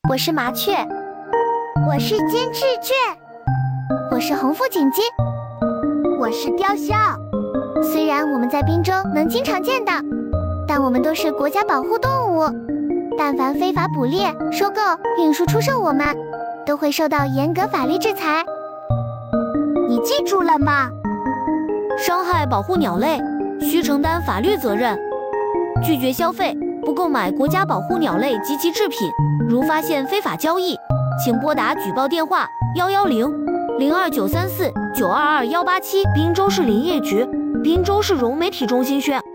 我是麻雀， 我是金翅雀， 我是红腹锦鸡， 我是雕鸮。 虽然我们在滨州能经常见到，但我们都是国家保护动物，但凡非法捕猎、收购、运输、出售我们，都会受到严格法律制裁。 你记住了吗？ 伤害保护鸟类，需承担法律责任。拒绝消费，不购买国家保护鸟类及其制品。如发现非法交易，请拨打举报电话110-02934-922-187。滨州市林业局，滨州市融媒体中心宣。